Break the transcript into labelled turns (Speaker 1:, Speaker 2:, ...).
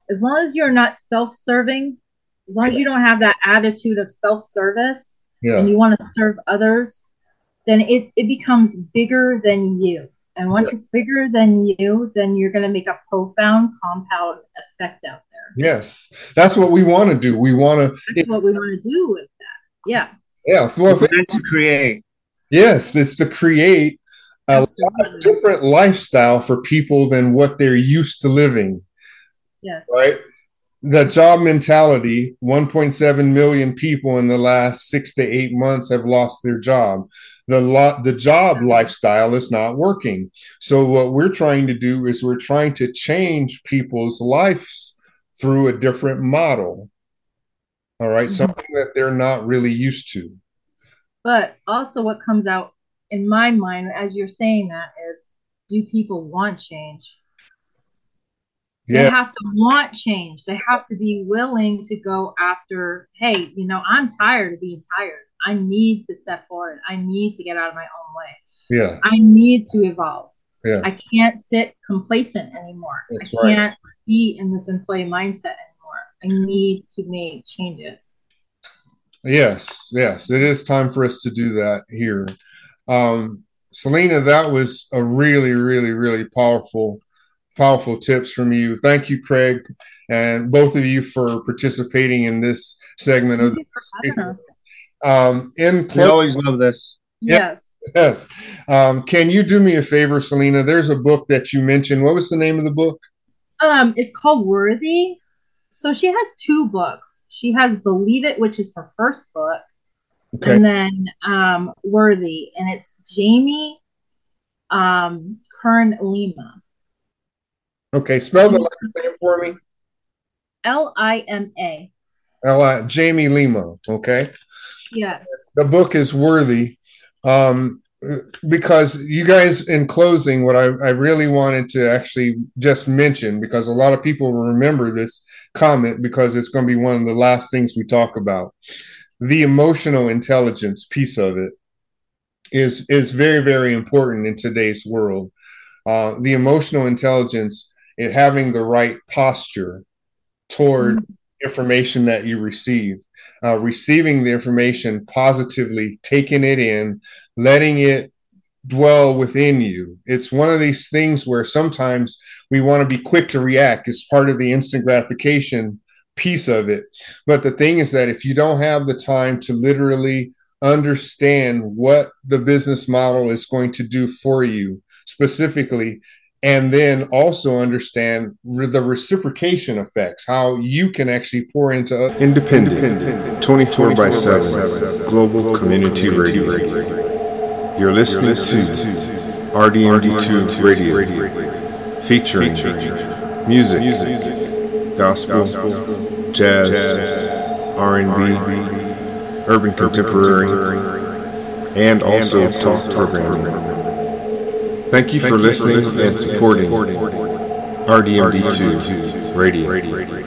Speaker 1: as long as you're not self-serving, as long as you don't have that attitude of self-service and
Speaker 2: Yeah.
Speaker 1: you want to serve others, then it becomes bigger than you. And
Speaker 2: Yeah.
Speaker 1: once it's bigger than you, then you're going to make a profound compound effect out there.
Speaker 2: Yes. That's what we want to do. We want to,
Speaker 1: That's what we want to do with that. Yeah,
Speaker 2: yeah.
Speaker 3: We're
Speaker 2: Well,
Speaker 3: meant to create.
Speaker 2: yes, it's to create a
Speaker 1: absolutely.
Speaker 2: different lifestyle for people than what they're used to living,
Speaker 1: Yes.
Speaker 2: right? The job mentality, 1.7 million people in the last 6 to 8 months have lost their job. The job lifestyle is not working. So what we're trying to do is we're trying to change people's lives through a different model. All right, something that they're not really used to.
Speaker 1: But also, what comes out in my mind as you're saying that is, do people want change? They
Speaker 2: Yeah,
Speaker 1: have to want change. They have to be willing to go after, hey, I'm tired of being tired. I need to step forward. I need to get out of my own way. I
Speaker 2: yes,
Speaker 1: need to evolve. I
Speaker 2: yes,
Speaker 1: can't sit complacent anymore. I
Speaker 2: that's right.
Speaker 1: can't be in this employee mindset anymore. I need to make changes.
Speaker 2: Yes, yes, it is time for us to do that here. Selena, that was a really, really, really powerful tips from you. Thank you, Craig, and both of you for participating in this segment of
Speaker 1: Thank
Speaker 2: the
Speaker 1: you for
Speaker 2: speaker.
Speaker 1: having us.
Speaker 2: In
Speaker 3: We always love this.
Speaker 2: yeah,
Speaker 1: Yes.
Speaker 2: yes. Can you do me a favor, Selena? There's a book that you mentioned. What was the name of the book?
Speaker 1: It's called Worthy. So she has two books. She has Believe It, which is her first book,
Speaker 2: Okay.
Speaker 1: and then Worthy, and it's Jamie Kern Lima.
Speaker 2: Okay. Spell the last name for me.
Speaker 1: Lima.
Speaker 2: Jamie Lima. Okay.
Speaker 1: Yes.
Speaker 2: The book is worthy. Um, because you guys, in closing, what I really wanted to actually just mention, because a lot of people will remember this comment because it's going to be one of the last things we talk about. The emotional intelligence piece of it is very, very important in today's world. The emotional intelligence, having the right posture toward information that you receive, receiving the information positively, taking it in, letting it dwell within you. It's one of these things where sometimes we want to be quick to react as part of the instant gratification piece of it. But the thing is that if you don't have the time to literally understand what the business model is going to do for you specifically, and then also understand the reciprocation effects, how you can actually pour into
Speaker 4: Independent, 24 by 7, Global Community Radio. You're listening to RDMD2 Radio, featuring music, gospel, jazz, R&B, urban contemporary, and also talk programming. Thank you for listening and supporting RDMD2 Radio.